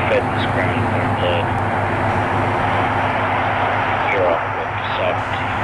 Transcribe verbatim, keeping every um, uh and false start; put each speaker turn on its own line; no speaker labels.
fed this ground with our blood. You're all going to sovereignty.